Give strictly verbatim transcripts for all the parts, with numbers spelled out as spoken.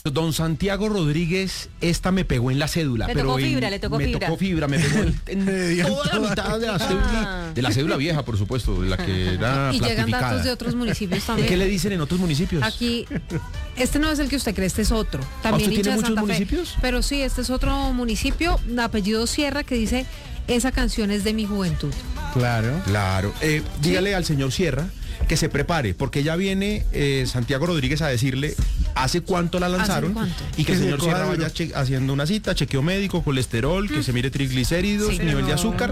Don Santiago Rodríguez, esta me pegó en la cédula. Le pero tocó en- fibra, le tocó me fibra. tocó fibra, me pegó en, en toda la mitad de la cédula, Ah. de la cédula vieja, por supuesto, de la que era Y llegan plastificada. datos de otros municipios también. ¿Qué le dicen en otros municipios? Aquí, este no es el que usted cree, este es otro. También ¿usted hincha tiene de muchos Santa Fe. municipios? Pero sí, este es otro municipio, apellido Sierra, que dice, esa canción es de mi juventud. Claro. Claro. Eh, dígale al señor Sierra que se prepare, porque ya viene eh, Santiago Rodríguez a decirle hace cuánto la lanzaron cuánto? y que el Que se señor coja Sierra duro. vaya che- haciendo una cita, chequeo médico, colesterol, que se mire triglicéridos, Sí. nivel de azúcar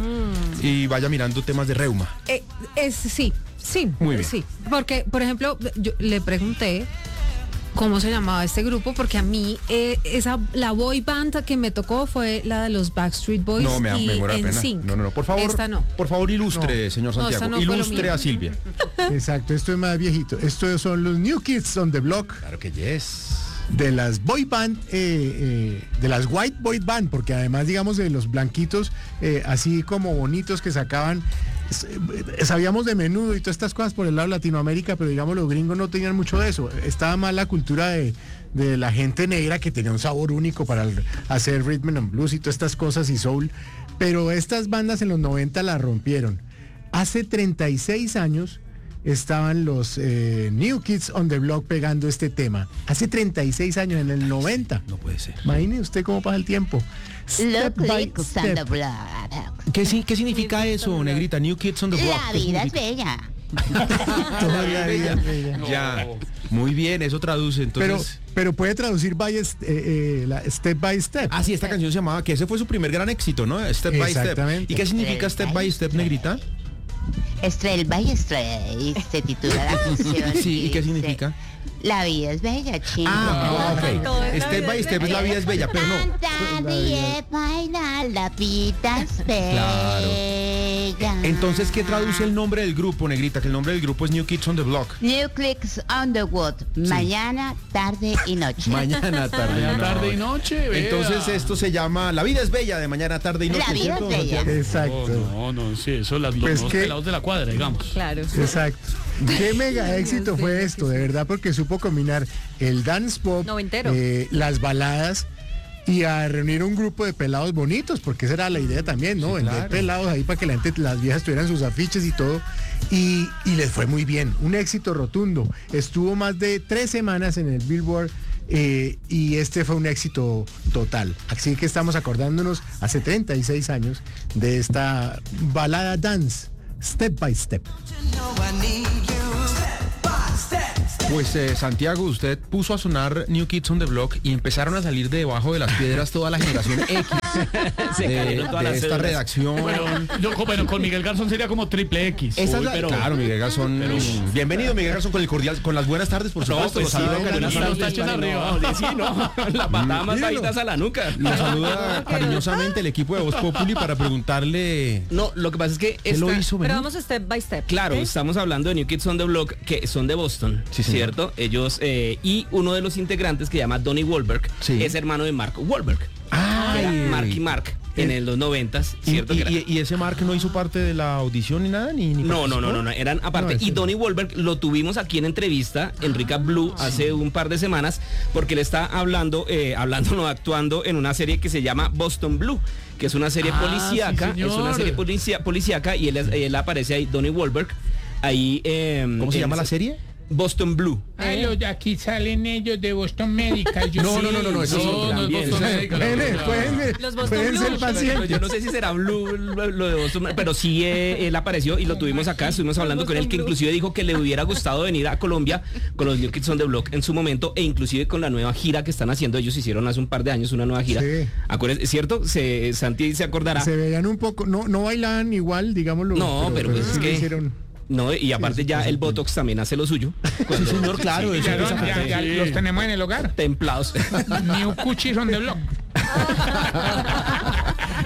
y vaya mirando temas de reuma. Eh, es, sí, sí, Muy bien. sí. Porque, por ejemplo, yo le pregunté cómo se llamaba este grupo, porque a mí eh, esa la boy band que me tocó fue la de los Backstreet Boys No, me, y me muero de N pena. Sync. No, no, no, por favor. Esta no. Por favor, ilustre, señor No, Santiago. esta no fue lo ilustre mío. a Silvia. Exacto, esto es más viejito. Estos son los New Kids on the Block Claro que yes. de las boy band, eh, eh, de las white boy band, porque además, digamos, de los blanquitos, eh, así como bonitos que sacaban, s- eh, sabíamos de Menudo y todas estas cosas por el lado de Latinoamérica, pero digamos, los gringos no tenían mucho de eso. Estaba más la cultura de, de la gente negra, que tenía un sabor único para el- hacer rhythm and blues y todas estas cosas y soul, pero estas bandas en los noventa la rompieron. Hace treinta y seis años estaban los eh, New Kids on the Block pegando este tema. Hace treinta y seis años, en el noventa. No puede ser. Imagine usted cómo pasa el tiempo. Step Look, by look, on the step. block. ¿Qué, si- qué significa eso, negrita? New Kids on the Block. La ¿Qué vida es significa? bella. Todavía bella, bella. Ya. Muy bien, eso traduce Pero, entonces. pero puede traducir by, est- eh, eh, la- step by step. Ah, sí, esta canción se llamaba, que ese fue su primer gran éxito, ¿no? Step by Step. Exactamente. ¿Y qué significa Step by Step, negrita? Estrell by Estrell se titula la canción. Sí, ¿y qué dice, significa? La vida es bella, chico. Ah, Todo ok. es la Step vida by es Step es la vida es bella, pero no. Nadie baila, la vida es Claro. bella. Entonces, ¿qué traduce el nombre del grupo, negrita? Que el nombre del grupo es New Kids on the Block. New Clicks on the Wood. Mañana, tarde y noche. Mañana, tarde y Mañana, noche. tarde y noche, vea. Entonces esto se llama La vida es bella de mañana, tarde y noche. La vida ¿cierto, es bella. Santiago? Exacto. No, no, no, sí, eso las, los Pues dos que- pelados de la cuadra, digamos. Claro. Exacto. Qué mega éxito fue esto, de verdad, porque supo combinar el dance pop, Noventero. eh, las baladas y a reunir un grupo de pelados bonitos, porque esa era la idea también, ¿no? Vender claro. pelados ahí para que la gente, las viejas tuvieran sus afiches y todo. Y, y les fue muy bien, un éxito rotundo. Estuvo más de tres semanas en el Billboard. eh, y este fue un éxito total. Así que estamos acordándonos hace treinta y seis años de esta balada dance, Step by Step. Pues eh, Santiago, usted puso a sonar New Kids on the Block y empezaron a salir de debajo de las piedras toda la generación X Se de, cayeron todas de las esta cédulas. redacción. Pero, yo, con- bueno, con Miguel Garzón sería como triple X. Esa es Uy, la- pero- claro, Miguel Garzón. Bienvenido, Miguel Garzón, con el cordial, con las buenas tardes, por No, supuesto. pues Lo sí, saluda buenas cariñosamente. los taches tardes, arriba. no, sí, no, la patada más Míralo. bajitas a la nuca. Lo saluda cariñosamente el equipo de Voz Populi para preguntarle No, lo que pasa es que qué lo esta- hizo Pero venir. vamos step by step. Claro, ¿ok? estamos hablando de New Kids on the Block, que son de Boston, Sí, señor. ¿cierto? Ellos, eh, y uno de los integrantes, que se llama Donnie Wahlberg, Sí. es hermano de Mark Wahlberg. Ay. Que era Mark y Mark, en el, los noventas, Y, ¿cierto? y- Que era- y- y ese Mark no hizo parte de la audición ni nada, ni, ni No, no, no, participó? no, no, eran aparte. No, ese y no. Donnie Wahlberg lo tuvimos aquí en entrevista en Rica Blue hace un par de semanas, porque él está hablando, eh, hablando, no, actuando en una serie que se llama Boston Blue, que es una serie Ah, policíaca, sí, es una señor. serie policía, policíaca y él, es- él aparece ahí, Donnie Wahlberg, ahí. eh, ¿Cómo se en llama la esa- serie? Boston Blue. Ah, los de aquí salen ellos de Boston Medical. Yo No, sí. no, no, no, no, eso es No, otro. no es también. Boston Medical. Pueden, pueden, Los Boston pueden ser Blues. pacientes. Yo no sé si será Blue lo, lo de Boston, pero sí eh, él apareció y lo tuvimos acá, estuvimos hablando con él, que inclusive dijo que le hubiera gustado venir a Colombia con los New Kids on the Block en su momento, e inclusive con la nueva gira que están haciendo. Ellos hicieron hace un par de años una nueva gira. Sí. Acuérdese, ¿cierto? Se, Santi se acordará. Se veían un poco, no, no bailaban igual, digámoslo. No, pero pues es sí lo que- hicieron. No, y aparte Sí, ya sí, el sí. Botox también hace lo suyo. Sí, señor, claro. eso Ya, es- no, ya- ya Sí. los tenemos en el hogar. Templados. New Cuchis on the block.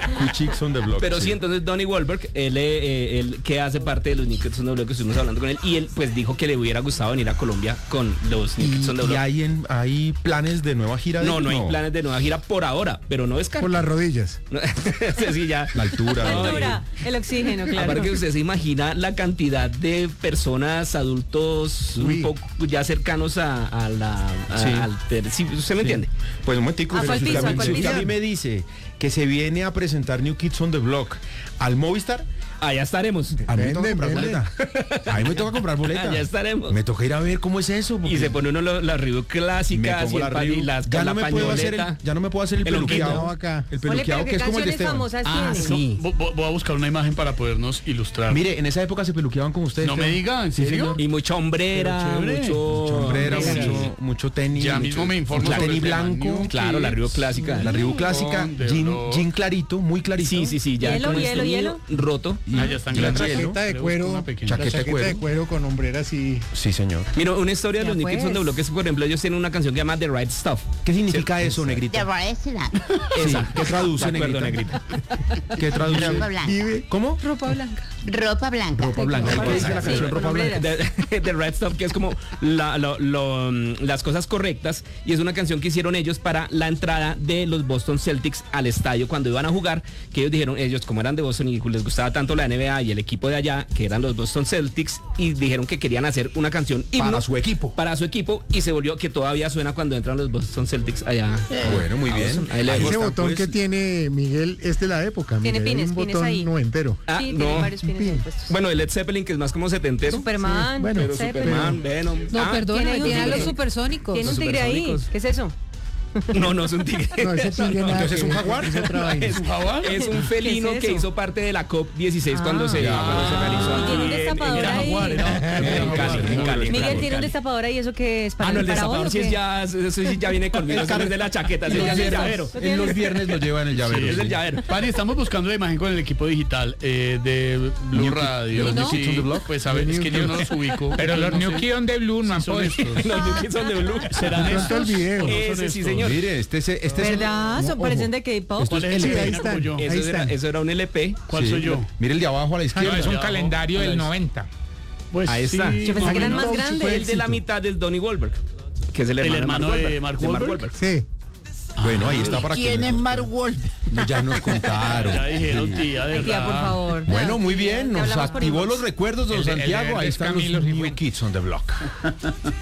New Kids on the Block. Pero sí, entonces Donnie Wahlberg, él, eh, él que hace parte de los New Kids on the Block, que estuvimos hablando con él, y él pues dijo que le hubiera gustado venir a Colombia con los New Kids on the ¿Y, y Block. hay, en- hay planes de nueva gira? De No, ellos? no hay planes de nueva gira por ahora, pero no es Por las rodillas. sí, ya. La altura. No, ¿no? Altura, el oxígeno, claro. Aparte que usted se imagina la cantidad de personas, adultos, Uy. un poco ya cercanos a, a la... a- Sí. al ter- sí, ¿usted me entiende? Pues un momentico, ¿A pero cuál si usted piso, a a mí- cuál si usted a piso? mí me dice que se viene a presentar New Kids on the Block al Movistar, Allá estaremos. a mí me toca Venden, comprar venden. boleta. A mí me toca comprar boleta. Allá estaremos. Me toca ir a ver cómo es eso. porque Y se pone uno lo- las reviews me clásicas pongo y, la el pa- y review. las ya con no la me puedo hacer el, pañoleta. ya no me puedo hacer el, El peluqueado. honguito. Acá. El Ole, peluqueado pero que ¿qué es como el de canciones Esteban. famosas Ah, tiene? sí. Vo- vo- Voy a buscar una imagen para podernos ilustrar. Mire, en esa época se peluqueaban con ustedes. no me Esteban. diga, ¿en Sí, serio? señor. Y mucha hombrera, Pero chévere. mucho... Sombrera, Sí. mucho, mucho tenis. Ya mucho- mismo me informo mucho sobre tenis el tema. blanco. New Claro, la Kids. Río clásica. La Reebok clásica, On the jean, block. jean clarito, muy clarito. Sí, sí, sí, ya Hielo, con hielo, este hielo. niño roto. Ah, ya están Y la grandes. Chaqueta de Creo cuero. que una pequeña. Chaqueta La de chaqueta cuero. de cuero con hombreras así. Sí, señor. Mira, una historia de Ya los New Kids on the pues. Block es, por ejemplo, ellos tienen una canción que se llama The Right Stuff. ¿Qué significa eso, negrito? De Barcelona. Esa. ¿Qué traduce, De acuerdo, negrita? ¿Qué traduce? Ropa blanca. Vive. ¿Cómo? Ropa blanca. Ropa blanca. Ropa blanca. Ropa ¿Qué dice la blanca. canción Sí, Ropa con blanca? The, The Right Stuff, que es como la- lo- lo, mm, las cosas correctas, y es una canción que hicieron ellos para la entrada de los Boston Celtics al estadio cuando iban a jugar, que ellos dijeron, ellos como eran de Boston y les gustaba tanto la N B A y el equipo de allá, que eran los Boston Celtics, y dijeron que querían hacer una canción himno Para su equipo. para su equipo, y se volvió que todavía suena cuando entran los Boston Celtics allá. Bueno, muy bien. Ahí le Ahí dejo. Ese está, botón pues. que tiene Miguel es de la época. Tiene Miguel, pines, un pines botón ahí. noventero. Ah, Sí, no. tiene varios pines pin. impuestos. Bueno, el Led Zeppelin, que es más como setentero. Superman, Sí, bueno, Pero Zeppelin. Superman, Venom. No, Ah, perdón, tiene un tiene a los tigre. supersónicos. Tiene un Los tigre ahí. supersónicos. ¿Qué es eso? No, no es un tigre. No, ese tigre nada Entonces, que ¿un ver, jaguar? es otra vaina. Es, ¿Un jaguar? es un felino ¿Qué es que eso? hizo parte de la COP dieciséis cuando, se, Ya. cuando se realizó Y tiene un aquí en- destapador en- Era ahí. jaguar, era- era en Cali, jaguar. en Cali. Miguel Cali, tiene un Cali. destapador ahí, ¿eso qué es? ¿Para Ah, no, el para destapador hoy o sí es qué? ya, eso sí ya viene conmigo, eso no es de la chaqueta, eso ya es el llavero. En los viernes lo lleva en el llavero. Es sí. el llavero. Pani, estamos buscando la imagen con el equipo digital eh, de Blue New Kid- Radio. ¿Los New Sí, Kids on the Block? pues a ver, es que yo no los ubico. Pero los no New sé Kids on the Blue no han si son podido. estos. Los New Kids on the Blue. ¿Serán De pronto el estos? video. ¿O no son Ese sí, estos? señor. Mire, este, es- este es el... ¿Verdad? Son Ojo. parecen de K-pop. Esto ¿Cuál es es L ese? P. ahí Mira como están. yo. Ahí Eso era, están. eso era un L P. ¿Cuál Sí. soy yo? Mire el de abajo a la No, izquierda. es un abajo, calendario a la del derecha. noventa. Pues Ahí está. sí, Yo pensé que eran más o más menos. grandes. El de la mitad del Donnie Wahlberg, que es el ¿El hermano, hermano de de Mark de Wahlberg? Sí. Bueno, ahí está para que... ¿Quién es Mark Wahlberg? No, ya nos contaron. Ya dijeron, tía, de Ay, tía, por verdad. favor. Bueno, muy bien, Te nos hablamos por activó inbox. los recuerdos de don El de- el de Santiago. Ahí Verdes están los Camilos y New Fuentes. Kids on the Block.